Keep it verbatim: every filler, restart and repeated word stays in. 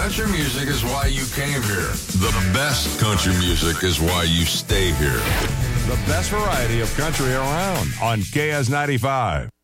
country music is why you came here. The best country music is why you stay here. The best variety of country around on K S ninety-five.